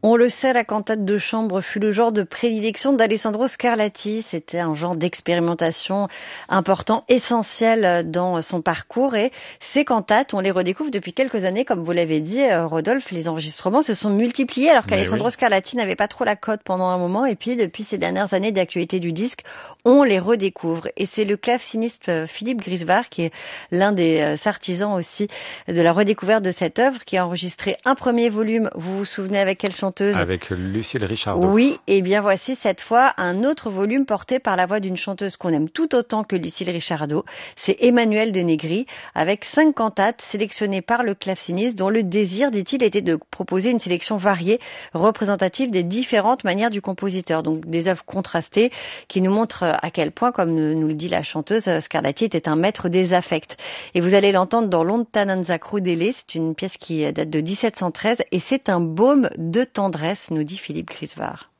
On le sait, la cantate de chambre fut le genre de prédilection d'Alessandro Scarlatti. C'était un genre d'expérimentation important, essentiel dans son parcours. Et ces cantates, on les redécouvre depuis quelques années. Comme vous l'avez dit, Rodolphe, les enregistrements se sont multipliés alors qu'Alessandro Scarlatti n'avait pas trop la cote pendant un moment. Et puis, depuis ces dernières années d'actualité du disque, on les redécouvre. Et c'est le claveciniste Philippe Grisevart, qui est l'un des artisans aussi de la redécouverte de cette œuvre, qui a enregistré un premier volume. Vous vous souvenez avec quelle chanteuse ? Avec Lucille Richardot. Oui, et bien voici cette fois un autre volume porté par la voix d'une chanteuse qu'on aime tout autant que Lucille Richardot. C'est Emmanuelle de Negri, avec 5 cantates sélectionnées par le claveciniste, dont le désir, dit-il, était de proposer une sélection variée, représentative des différentes manières du compositeur. Donc des œuvres contrastées qui nous montrent à quel point, comme nous le dit la chanteuse, Scarlatti était un maître des affects. Et vous allez l'entendre dans Lontananza Crudele, c'est une pièce qui date de 1713 et c'est un baume de tendresse, nous dit Philippe Grisevart.